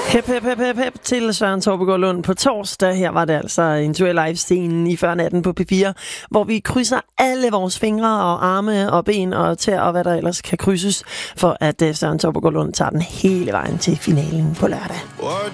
Hep, hep, hep, hep, hep til Søren Torpegaard Lund på torsdag. Her var det altså en tur live-scenen i før natten på P4, hvor vi krydser alle vores fingre og arme og ben og tæer og hvad der ellers kan krydses, for at Søren Torpegaard Lund tager den hele vejen til finalen på lørdag.